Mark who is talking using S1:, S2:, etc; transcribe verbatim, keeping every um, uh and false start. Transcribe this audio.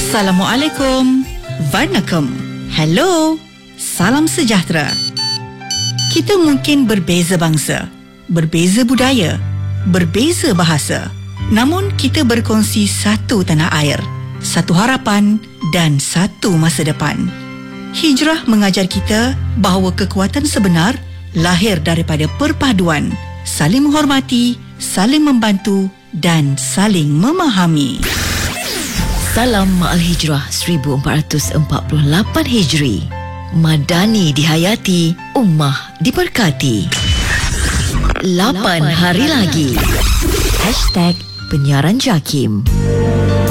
S1: Assalamualaikum. Varnakum. Hello. Salam sejahtera. Kita mungkin berbeza bangsa, berbeza budaya, berbeza bahasa. Namun kita berkongsi satu tanah air, satu harapan dan satu masa depan. Hijrah mengajar kita bahawa kekuatan sebenar lahir daripada perpaduan, saling menghormati, saling membantu dan saling memahami.
S2: Salam Ma'al Hijrah seribu empat ratus empat puluh lapan Hijri. Madani dihayati, ummah diberkati. Lapan hari lagi. Hashtag Penyiaran Jakim.